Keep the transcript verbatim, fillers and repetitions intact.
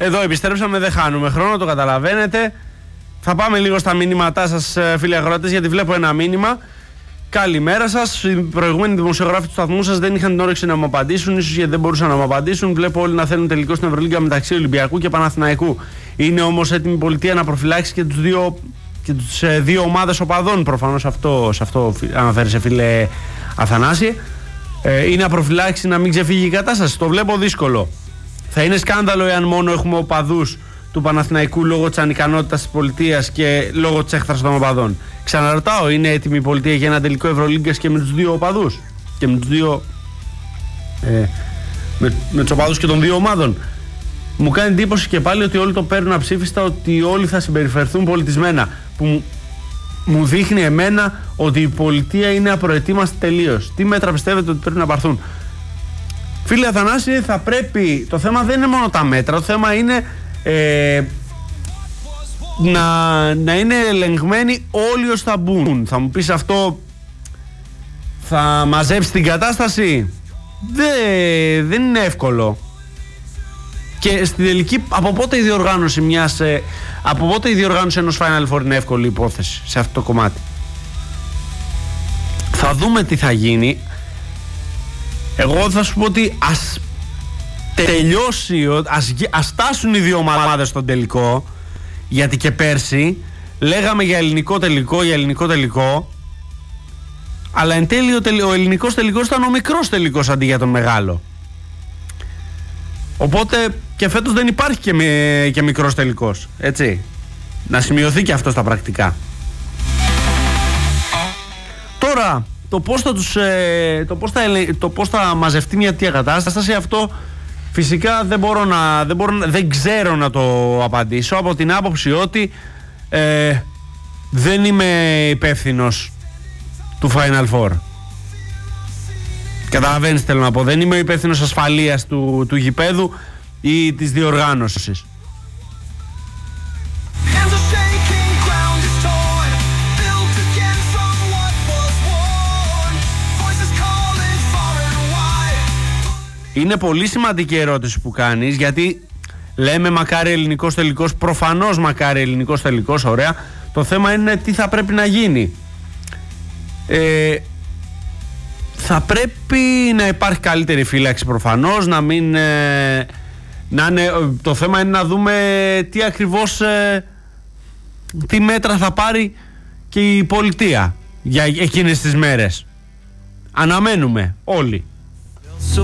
Εδώ επιστρέψαμε, δεν χάνουμε χρόνο, το καταλαβαίνετε. Θα πάμε λίγο στα μηνύματά σας, φίλοι αγρότες, γιατί βλέπω ένα μήνυμα. Καλημέρα σας. Οι προηγούμενοι δημοσιογράφοι του σταθμού σας δεν είχαν την όρεξη να μου απαντήσουν, ίσως γιατί δεν μπορούσαν να μου απαντήσουν. Βλέπω όλοι να θέλουν τελικό στην Ευρωλίγκα μεταξύ Ολυμπιακού και Παναθηναϊκού. Είναι όμως έτοιμη η πολιτεία να προφυλάξει και τους δύο, και τους, ε, δύο ομάδες οπαδών. Προφανώς αυτό, σε αυτό αναφέρεσαι, φίλε Αθανάση. Ε, είναι να προφυλάξει να μην ξεφύγει η κατάσταση. Το βλέπω δύσκολο. Θα είναι σκάνδαλο εάν μόνο έχουμε οπαδούς του Παναθηναϊκού λόγω της ανικανότητας της πολιτείας και λόγω της έχθρας των οπαδών. Ξαναρωτάω, είναι έτοιμη η πολιτεία για ένα τελικό Ευρωλίγκας και με τους δύο οπαδούς και με τους δύο ε, με, με τους οπαδούς και των δύο ομάδων? Μου κάνει εντύπωση και πάλι ότι όλοι το παίρνουν αψήφιστα, ότι όλοι θα συμπεριφερθούν πολιτισμένα, που μου, μου δείχνει εμένα ότι η πολιτεία είναι απροετοίμαστη τελείως. Τι μέτρα πιστεύετε ότι πρέπει να πάρθουν? Φίλε Αθανάση, θα πρέπει, το θέμα δεν είναι μόνο τα μέτρα, το θέμα είναι ε, να, να είναι ελεγμένοι όλοι όσοι θα μπουν. Θα μου πεις, αυτό θα μαζέψει την κατάσταση? Δε, δεν είναι εύκολο. Και στην τελική, από πότε η διοργάνωση μιας ε, από πότε η διοργάνωση ενός Final Four είναι εύκολη υπόθεση σε αυτό το κομμάτι? Θα δούμε τι θα γίνει. Εγώ θα σου πω ότι ας τελειώσει, ας, ας στάσουν οι δύο ομάδες στον τελικό, γιατί και πέρσι λέγαμε για ελληνικό τελικό, για ελληνικό τελικό, αλλά εν τέλει ο, τελ, ο ελληνικός τελικός ήταν ο μικρός τελικός αντί για τον μεγάλο. Οπότε και φέτος δεν υπάρχει και, με, και μικρός τελικός, έτσι. Να σημειωθεί και αυτό στα πρακτικά. Τώρα, το πώς θα, τους, ε, το πώς θα, το πώς θα μαζευτεί μια τέτοια κατάσταση, αυτό φυσικά δεν μπορώ να, δεν, μπορώ, δεν ξέρω να το απαντήσω, από την άποψη ότι ε, δεν είμαι υπεύθυνος του Final Four. Καταλαβαίνεις, θέλω να πω. Δεν είμαι υπεύθυνος ασφαλείας του, του γηπέδου ή της διοργάνωσης. Είναι πολύ σημαντική ερώτηση που κάνεις, γιατί λέμε μακάρι ελληνικός τελικός, προφανώς μακάρι ελληνικός τελικός, ωραία. Το θέμα είναι τι θα πρέπει να γίνει. Ε, θα πρέπει να υπάρχει καλύτερη φύλαξη προφανώς, να μην... Ε, να είναι, το θέμα είναι να δούμε τι ακριβώς, ε, τι μέτρα θα πάρει και η πολιτεία για εκείνες τις μέρες. Αναμένουμε όλοι.